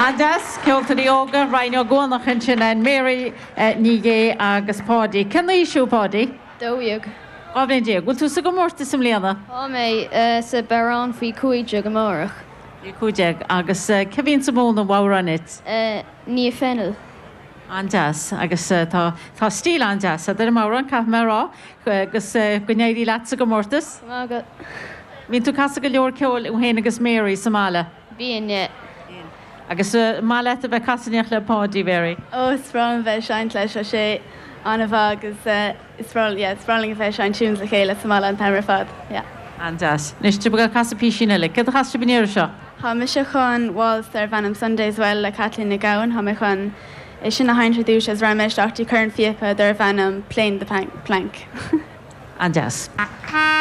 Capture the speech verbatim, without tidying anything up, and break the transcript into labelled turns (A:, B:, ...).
A: Andas, ceolta yoga, Rhino Gonach and Chin and Mary Nige agus Paddy. Can they issue Paddy?
B: Dóiag.
A: Gabhnaí Diego, will tú sa go mórta sam léana?
B: Á mé sa barán faoi cúide go mórach.
A: Ní cúideag agus cehíonn sa móna bhranit?
B: Ní fennel.
A: Andas, agus tá stíl andas, a dyna mawran cath mará, agus gwneud I lat sa go mórtas?
B: Mágad.
A: Mín tú casa go leor ceol u hen agus Mary sa mála?
B: Bíon, ie.
A: Agus mála a bheith casaneach le Paddy, Mary?
C: Ó, spráin bheith seint leis a sé anna bha agus spráil, ie, spráling a bheith seint túns le chéile sa mála an tamar fad, ie.
A: Andas. Nis tú bega casa písina le, cad a casa bínéir seo?
C: Ha me se chun Walls ar bhanam Sundays well le Kathleen na Gowan, ha me chun is sin na haintre dúis as rameist achtaí current fiapa dar bhanam plain the plank.
A: Andas.